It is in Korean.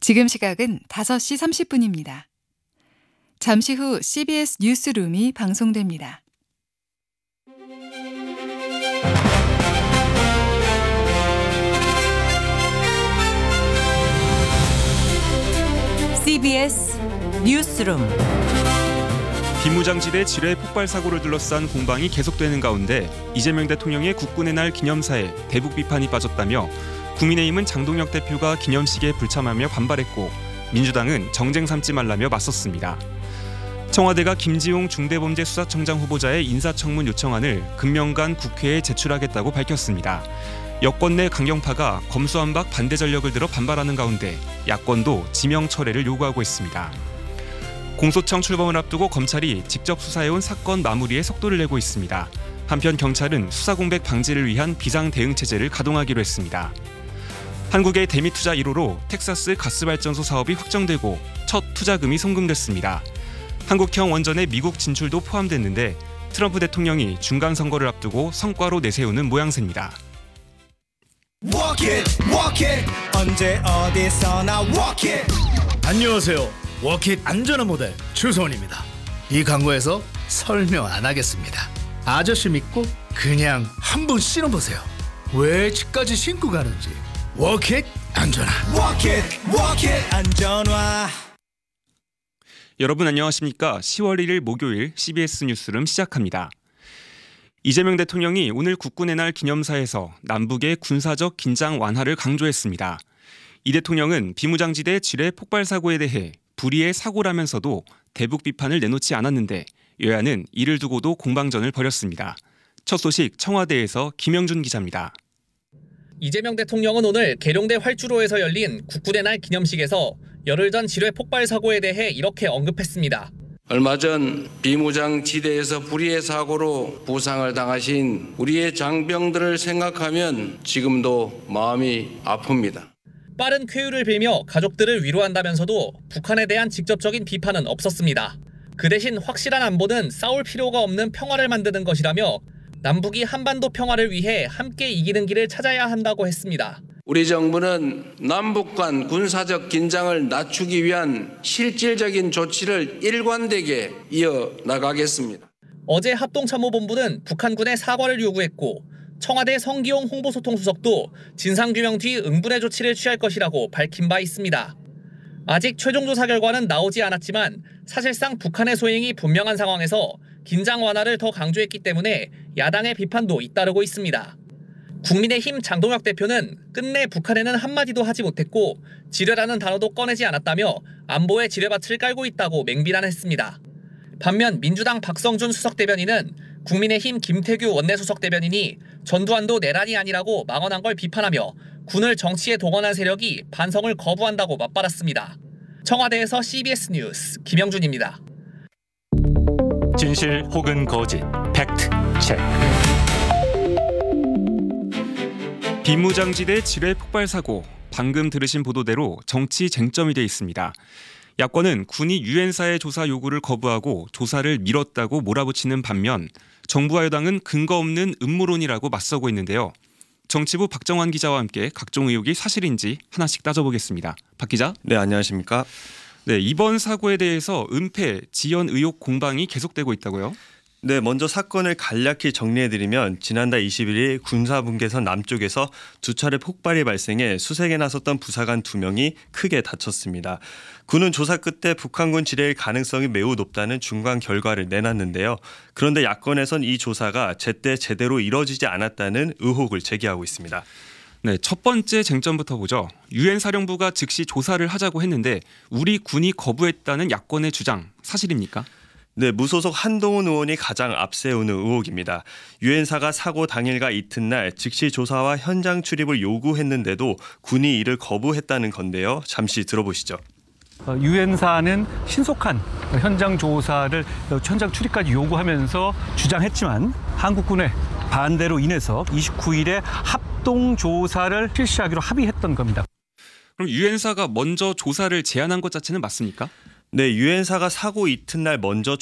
지금 시각은 5시 30분입니다. 잠시 후 CBS 뉴스룸이 방송됩니다. CBS 뉴스룸. 비무장지대 지뢰 폭발 사고를 둘러싼 공방이 계속되는 가운데 이재명 대통령의 국군의 날 기념사에 대북 비판이 빠졌다며 국민의힘은 장동혁 대표가 기념식에 불참하며 반발했고 민주당은 정쟁 삼지 말라며 맞섰습니다. 청와대가 김지용 중대범죄수사청장 후보자의 인사청문 요청안을 금년간 국회에 제출하겠다고 밝혔습니다. 여권 내 강경파가 검수완박 반대 전력을 들어 반발하는 가운데 야권도 지명 철회를 요구하고 있습니다. 공소청 출범을 앞두고 검찰이 직접 수사해온 사건 마무리에 속도를 내고 있습니다. 한편 경찰은 수사 공백 방지를 위한 비상 대응 체제를 가동하기로 했습니다. 한국의 대미투자 1호로 텍사스 가스발전소 사업이 확정되고 첫 투자금이 송금됐습니다. 한국형 원전의 미국 진출도 포함됐는데 트럼프 대통령이 중간 선거를 앞두고 성과로 내세우는 모양새입니다. Walk it, walk it. 언제 어디서나 walk it. 안녕하세요. 워킷 안전한 모델 최소원입니다. 이 광고에서 설명 안 하겠습니다. 아저씨 믿고 그냥 한번 신어보세요. 왜 집까지 신고 가는지. 워킷 안전화. Walk it, walk it. 안전화. 여러분 안녕하십니까? 10월 1일 목요일 CBS 뉴스룸 시작합니다. 이재명 대통령이 오늘 국군의 날 기념사에서 남북의 군사적 긴장 완화를 강조했습니다. 이 대통령은 비무장지대 지뢰 폭발 사고에 대해 불의의 사고라면서도 대북 비판을 내놓지 않았는데 여야는 이를 두고도 공방전을 벌였습니다. 첫 소식 청와대에서 김영준 기자입니다. 이재명 대통령은 오늘 계룡대 활주로에서 열린 국군의 날 기념식에서 열흘 전 지뢰 폭발 사고에 대해 이렇게 언급했습니다. 얼마 전 비무장지대에서 불의의 사고로 부상을 당하신 우리의 장병들을 생각하면 지금도 마음이 아픕니다. 빠른 쾌유를 빌며 가족들을 위로한다면서도 북한에 대한 직접적인 비판은 없었습니다. 그 대신 확실한 안보는 싸울 필요가 없는 평화를 만드는 것이라며 남북이 한반도 평화를 위해 함께 이기는 길을 찾아야 한다고 했습니다. 우리 정부는 남북 간 군사적 긴장을 낮추기 위한 실질적인 조치를 일관되게 이어나가겠습니다. 어제 합동참모본부는 북한군의 사과를 요구했고 청와대 성기용 홍보소통수석도 진상규명 뒤 응분의 조치를 취할 것이라고 밝힌 바 있습니다. 아직 최종 조사 결과는 나오지 않았지만 사실상 북한의 소행이 분명한 상황에서 긴장 완화를 더 강조했기 때문에 야당의 비판도 잇따르고 있습니다. 국민의힘 장동혁 대표는 끝내 북한에는 한마디도 하지 못했고 지뢰라는 단어도 꺼내지 않았다며 안보에 지뢰밭을 깔고 있다고 맹비난했습니다. 반면 민주당 박성준 수석대변인은 국민의힘 김태규 원내수석대변인이 전두환도 내란이 아니라고 망언한 걸 비판하며 군을 정치에 동원한 세력이 반성을 거부한다고 맞받았습니다. 청와대에서 CBS 뉴스 김영준입니다. 진실 혹은 거짓, 팩트 체크. 비무장지대 지뢰 폭발 사고, 방금 들으신 보도대로 정치 쟁점이 돼 있습니다. 야권은 군이 유엔사의 조사 요구를 거부하고 조사를 미뤘다고 몰아붙이는 반면 정부와 여당은 근거 없는 음모론이라고 맞서고 있는데요. 정치부 박정환 기자와 함께 각종 의혹이 사실인지 하나씩 따져보겠습니다. 박 기자. 네, 안녕하십니까? 네, 이번 사고에 대해서 은폐, 지연 의혹 공방이 계속되고 있다고요? 네, 먼저 사건을 간략히 정리해드리면 지난달 21일 군사분계선 남쪽에서 두 차례 폭발이 발생해 수색에 나섰던 부사관 2명이 크게 다쳤습니다. 군은 조사 끝에 북한군 지뢰일 가능성이 매우 높다는 중간 결과를 내놨는데요. 그런데 야권에선 이 조사가 제때 제대로 이뤄지지 않았다는 의혹을 제기하고 있습니다. 네, 첫 번째 쟁점부터 보죠. 유엔 사령부가 즉시 조사를 하자고 했는데 우리 군이 거부했다는 야권의 주장 사실입니까? 네, 무소속 한동훈 의원이 가장 앞세우는 의혹입니다. 유엔사가 사고 당일과 이튿날 즉시 조사와 현장 출입을 요구했는데도 군이 이를 거부했다는 건데요. 잠시 들어보시죠. 유엔사는 신속한 현장 조사를 현장 출입까지 요구하면서 주장했지만 한국군의 반대로 인해서 29일에 합동 조사를 실시하기로 합의했던 겁니다. 그럼 유엔사가 먼저 조사를 제안한 것 자체는 맞습니까? 네, 유엔사가 사고 이튿날 먼저